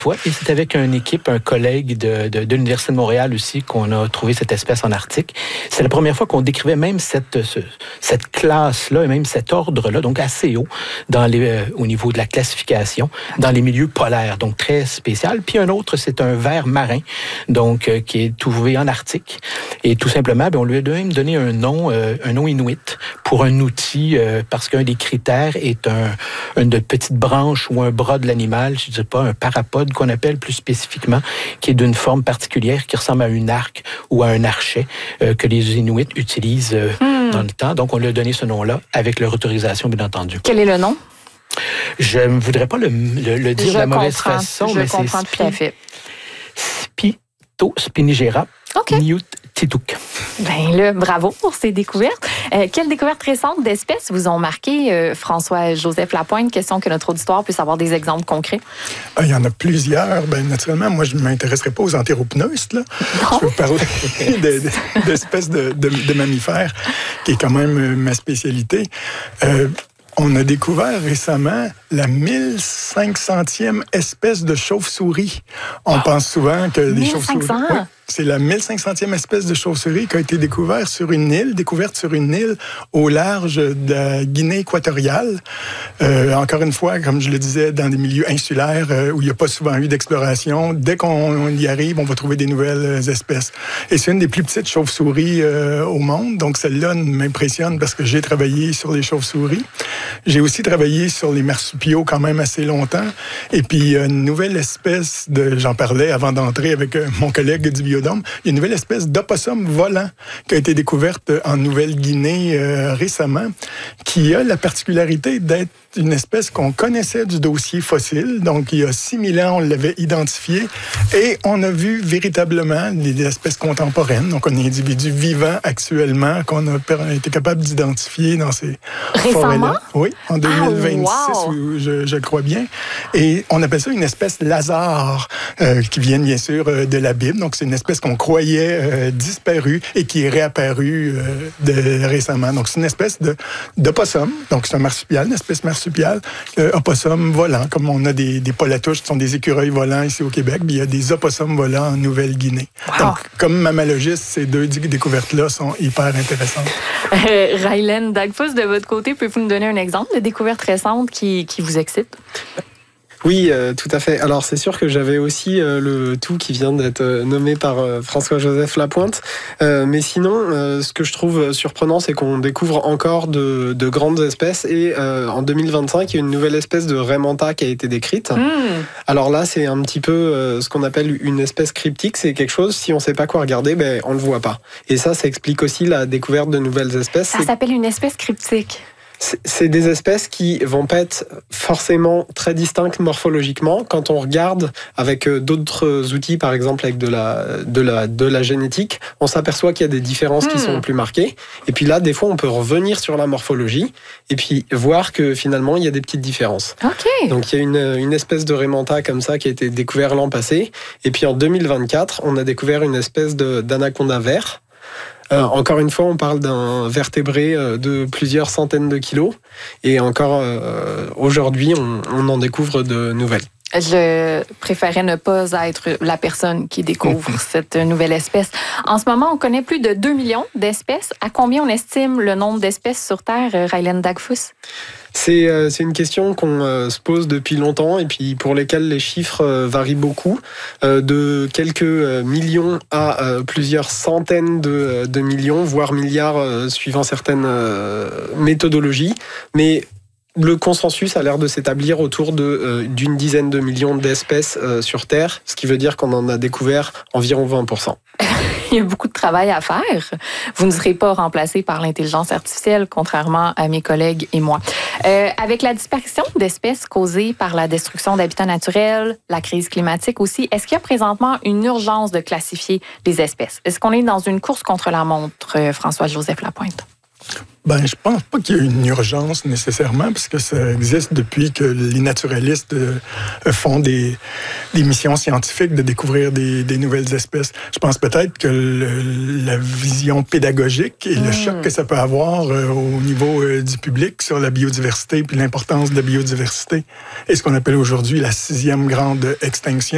Oui, et c'est avec une équipe, un collègue de l'Université de Montréal aussi qu'on a trouvé cette espèce en Arctique. C'est la première fois qu'on décrivait même cette classe-là et même cet ordre-là, donc assez haut au niveau de la classification, dans les milieux polaires, donc très spécial. Puis un autre, c'est un ver marin, donc qui est trouvé en Arctique. Et tout simplement, on lui a même donné un nom inuit pour un outil, parce qu'un des critères est une petite branche ou un bras de l'animal, je ne sais pas, un parapode qu'on appelle plus spécifiquement, qui est d'une forme particulière, qui ressemble à une arc ou à un archet que les Inuits utilisent dans le temps. Donc, on lui a donné ce nom-là avec leur autorisation, bien entendu. Quel est le nom? Je ne voudrais pas le dire de la mauvaise façon, mais c'est tout à fait. Spinigera Niuttitut. Bien là, bravo pour ces découvertes. Quelles découvertes récentes d'espèces vous ont marqué, François-Joseph Lapointe? Question que notre auditoire puisse avoir des exemples concrets. Il y en a plusieurs. Naturellement, moi, je ne m'intéresserai pas aux entéropneustes. Là. Je veux parler d'espèces de mammifères, qui est quand même ma spécialité. On a découvert récemment la 1500e espèce de chauve-souris. On pense souvent que les chauves-souris... Oui, c'est la 1500e espèce de chauve-souris qui a été découverte sur une île au large de la Guinée équatoriale. Encore une fois, comme je le disais, dans des milieux insulaires où il n'y a pas souvent eu d'exploration. Dès qu'on y arrive, on va trouver des nouvelles espèces. Et c'est une des plus petites chauves-souris au monde. Donc celle-là m'impressionne parce que j'ai travaillé sur les chauves-souris. J'ai aussi travaillé sur les marsupiaux quand même assez longtemps. Et puis, une nouvelle espèce j'en parlais avant d'entrer avec mon collègue du Biodôme, il y a une nouvelle espèce d'opossum volant qui a été découverte en Nouvelle-Guinée récemment, qui a la particularité d'être une espèce qu'on connaissait du dossier fossile. Donc, il y a 6000 ans, on l'avait identifié et on a vu véritablement des espèces contemporaines. Donc, on a un individu vivant actuellement qu'on a été capable d'identifier dans ces forêts-là. Oui, en 2026, je crois bien. Et on appelle ça une espèce Lazare, qui vient bien sûr de la Bible. Donc, c'est une espèce qu'on croyait disparue et qui est réapparue récemment. Donc, c'est une espèce d'opossum. Donc, c'est un marsupial, une espèce marsupiale, opossum volant, comme on a des polatouches qui sont des écureuils volants ici au Québec, mais il y a des opossums volants en Nouvelle-Guinée. Wow. Donc, comme mammalogiste, ces deux découvertes-là sont hyper intéressantes. Raylen Dagfuss, de votre côté, pouvez-vous nous donner un exemple de découverte récente qui vous excite? Oui, tout à fait. Alors, c'est sûr que j'avais aussi le tout qui vient d'être nommé par François-Joseph Lapointe. Mais sinon, ce que je trouve surprenant, c'est qu'on découvre encore de grandes espèces. Et en 2025, il y a une nouvelle espèce de raie manta qui a été décrite. Alors là, c'est un petit peu ce qu'on appelle une espèce cryptique. C'est quelque chose, si on ne sait pas quoi regarder, on ne le voit pas. Et ça explique aussi la découverte de nouvelles espèces. Ça s'appelle une espèce cryptique. C'est des espèces qui vont pas être forcément très distinctes morphologiquement. Quand on regarde avec d'autres outils, par exemple avec de la génétique, on s'aperçoit qu'il y a des différences qui sont plus marquées. Et puis là, des fois, on peut revenir sur la morphologie et puis voir que finalement, il y a des petites différences. Okay. Donc, il y a une espèce de raie manta comme ça qui a été découverte l'an passé. Et puis en 2024, on a découvert une espèce d'anaconda vert. Encore une fois, on parle d'un vertébré de plusieurs centaines de kilos. Et encore aujourd'hui, on en découvre de nouvelles. Je préférais ne pas être la personne qui découvre cette nouvelle espèce. En ce moment, on connaît plus de 2 millions d'espèces. À combien on estime le nombre d'espèces sur Terre, Raylen Dagfuss? C'est une question qu'on se pose depuis longtemps et puis pour lesquelles les chiffres varient beaucoup, de quelques millions à plusieurs centaines de millions, voire milliards, suivant certaines méthodologies. Mais le consensus a l'air de s'établir autour d'une dizaine de millions d'espèces sur Terre, ce qui veut dire qu'on en a découvert environ 20%. Il y a beaucoup de travail à faire. Vous ne serez pas remplacé par l'intelligence artificielle, contrairement à mes collègues et moi. Avec la disparition d'espèces causée par la destruction d'habitats naturels, la crise climatique aussi, est-ce qu'il y a présentement une urgence de classifier les espèces? Est-ce qu'on est dans une course contre la montre, François-Joseph Lapointe? Je pense pas qu'il y ait une urgence nécessairement, parce que ça existe depuis que les naturalistes font des missions scientifiques de découvrir des nouvelles espèces. Je pense peut-être que la vision pédagogique et le choc que ça peut avoir au niveau du public sur la biodiversité puis l'importance de la biodiversité est ce qu'on appelle aujourd'hui la 6e grande extinction.